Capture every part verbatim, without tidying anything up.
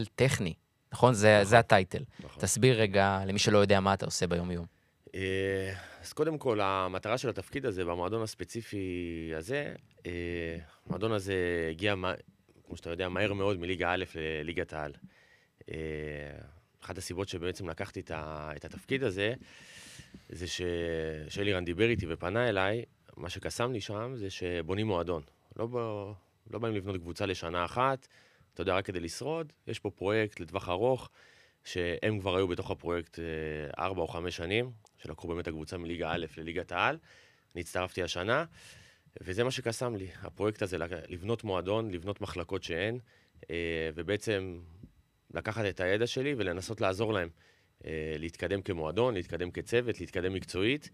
טכני, נכון? זה, זה הטייטל. תסביר רגע למי שלא יודע מה אתה עושה ביום יום. אז קודם כל, המטרה של התפקיד הזה, במועדון הספציפי הזה, המועדון הזה הגיע, כמו שאתה יודע, מהר מאוד מליגה א' לליגת העל. אחת הסיבות שבעצם לקחתי את התפקיד הזה, זה שאלירן דיבר איתי ופנה אליי, מה שקסם לי שם זה שבונים מועדון. לא, לא באים לבנות קבוצה לשנה אחת, אתה יודע, רק כדי לשרוד. יש פה פרויקט לטווח ארוך, שהם כבר היו בתוך הפרויקט ארבע או חמש שנים, שלקחו באמת הקבוצה מליגה א' לליגת העל. אני הצטרפתי השנה, וזה מה שקסם לי. הפרויקט הזה, לבנות מועדון, לבנות מחלקות שאין, ובעצם לקחת את הידע שלי ולנסות לעזור להם. להתקדם כמועדון, להתקדם כצוות, להתקדם מקצועית.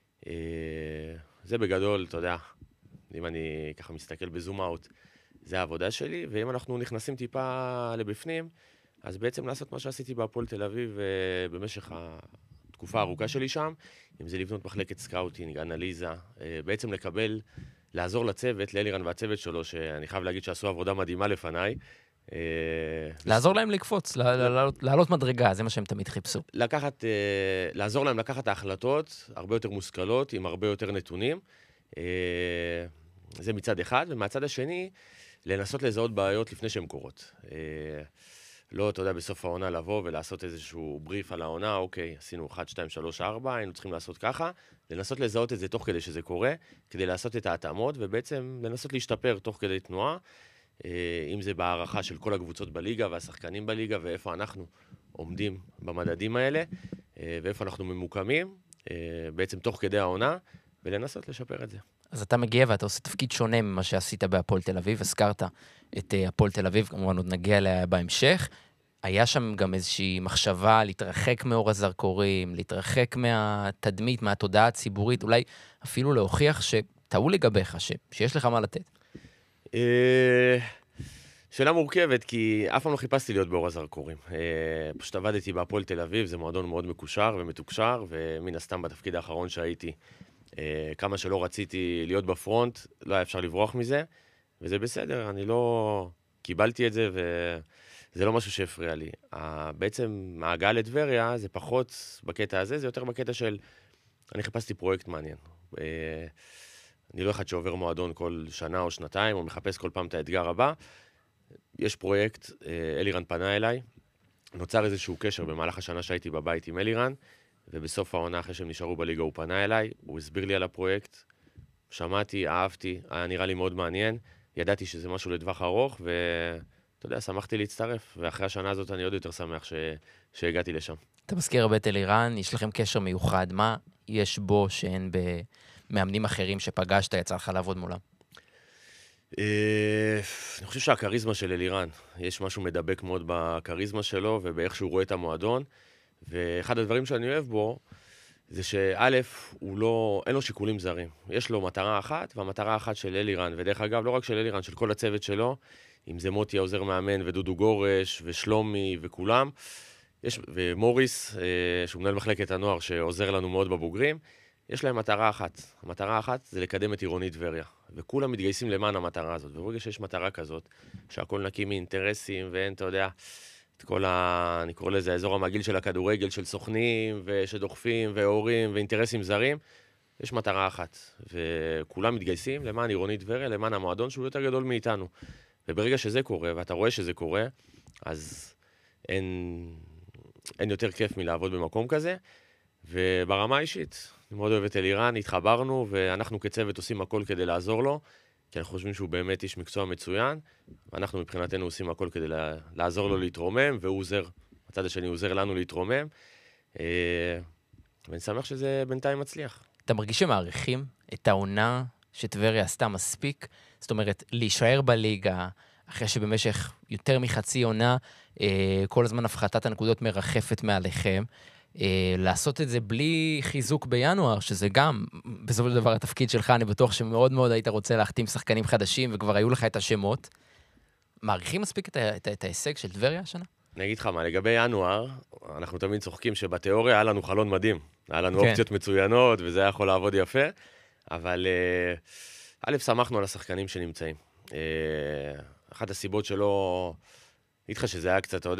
זה בגדול, אתה יודע, אם אני ככה מסתכל בזום אאוט, זה העבודה שלי, ואם אנחנו נכנסים טיפה לבפנים, אז בעצם לעשות מה שעשיתי בהפועל תל אביב במשך התקופה הארוכה שלי שם, אם זה לבנות מחלקת סקאוטינג, אנליזה, בעצם לקבל, לעזור לצוות, לאלירן והצוות שלו, שאני חייב להגיד שעשו עבודה מדהימה לפניי, לעזור להם לקפוץ, לעלות מדרגה, זה מה שהם תמיד חיפשו. לקחת, לעזור להם לקחת ההחלטות הרבה יותר מושכלות, עם הרבה יותר נתונים. זה מצד אחד, ומהצד השני, לנסות לזהות בעיות לפני שהן קורות. לא, אתה יודע, בסוף העונה לבוא ולעשות איזשהו בריף על העונה, אוקיי, עשינו אחת, שתיים, שלוש, ארבע, היינו צריכים לעשות ככה, לנסות לזהות את זה תוך כדי שזה קורה, כדי לעשות את ההתאמות, ובעצם לנסות להשתפר תוך כדי תנועה, אם זה בהערכה של כל הקבוצות בליגה והשחקנים בליגה, ואיפה אנחנו עומדים במדדים האלה, ואיפה אנחנו ממוקמים, בעצם תוך כדי העונה, ולנסות לשפר את זה. אז אתה מגיע ואתה עושה תפקיד שונה ממה שעשית בהפועל תל אביב, הזכרת את הפועל תל אביב, כמובן עוד נגיע אליה בהמשך. היה שם גם איזושהי מחשבה להתרחק מאור הזרקורים, להתרחק מהתדמית, מהתודעה הציבורית, אולי אפילו להוכיח שטעו לגביך, שיש לך מה לתת. שאלה מורכבת, כי אף פעם לא חיפשתי להיות באור הזרקורים. פשוט עבדתי בהפועל תל אביב, זה מועדון מאוד מקושר ומתוקשר, ומן הסתם בתפקיד האחרון שהייתי, כמה שלא רציתי להיות בפרונט, לא היה אפשר לברוח מזה, וזה בסדר, אני לא קיבלתי את זה, וזה לא משהו שהפריע לי. בעצם ההגעה לטבריה זה פחות בקטע הזה, זה יותר בקטע של, אני חיפשתי פרויקט מעניין. אני לא אחד שעובר מועדון כל שנה או שנתיים, או מחפש כל פעם את האתגר הבא. יש פרויקט, אלירן פנה אליי, נוצר איזשהו קשר במהלך השנה שהייתי בבית עם אלירן, ובסוף העונה אחרי שהם נשארו בליגה הוא פנה אליי, הוא הסביר לי על הפרויקט, שמעתי, אהבתי, היה נראה לי מאוד מעניין, ידעתי שזה משהו לטווח ארוך, ואתה יודע, שמחתי להצטרף, ואחרי השנה הזאת אני עוד יותר שמח ש... שהגעתי לשם. אתה מזכיר הרבה את אלירן, יש לכם קשר מיוחד, מה יש בו שאין במאמנים אחרים שפגשת, יצא לך לעבוד מולם? אני חושב שהקריזמה של אלירן, יש משהו מדבק מאוד בקריזמה שלו, ובאיך שהוא רואה את המועדון, ואחד הדברים שאני אוהב בו, זה שא' הוא לא, אין לו שיקולים זרים. יש לו מטרה אחת, והמטרה אחת של אלירן, ודרך אגב, לא רק של אלירן, של כל הצוות שלו, אם זה מוטי העוזר מאמן, ודודו גורש, ושלומי, וכולם, יש, ומוריס, שהוא מנהל מחלקת הנוער, שעוזר לנו מאוד בבוגרים, יש להם מטרה אחת. המטרה האחת זה לקדם את עירונית טבריה. וכולם מתגייסים למען המטרה הזאת. וברגע שיש מטרה כזאת, שהכל נקי מאינטרסים, ואין, אתה יודע, את כל ה... אני קורא לזה האזור המעגיל של הכדורגל, של סוכנים, ושדוחפים, והורים, ואינטרסים זרים, יש מטרה אחת. וכולם מתגייסים למען עירונית טבריה, למען המועדון שהוא יותר גדול מאיתנו. וברגע שזה קורה, ואתה רואה שזה קורה, אז אין, אין יותר כיף מלעבוד במקום כזה. וברמה האישית, אני מאוד אוהב את אלירן, התחברנו, ואנחנו כצוות עושים הכל כדי לעזור לו, כי אנחנו חושבים שהוא באמת איש מקצוע מצוין, ואנחנו מבחינתנו עושים הכל כדי לעזור לו להתרומם, והוא עוזר, הצד השני עוזר לנו להתרומם, ואני שמח שזה בינתיים מצליח. אתה מרגיש שמעריכים את העונה שטבריה עשתה מספיק? זאת אומרת, להישאר בליגה, אחרי שבמשך יותר מחצי עונה, כל הזמן הפחתת הנקודות מרחפת מעליכם, לעשות את זה בלי חיזוק בינואר, שזה גם, בסופו של דבר, התפקיד שלך, אני בטוח שמאוד מאוד היית רוצה להחתים שחקנים חדשים, וכבר היו לך את השמות. מעריכים מספיק את, את, את ההישג של טבריה השנה? אני אגיד לך מה, לגבי ינואר, אנחנו תמיד צוחקים שבתיאוריה היה לנו חלון מדהים. היה לנו כן. אופציות מצוינות, וזה היה יכול לעבוד יפה, אבל א', שמחנו על השחקנים שנמצאים. אחת הסיבות שלא, אגיד לך שזה היה קצת, אתה יודע,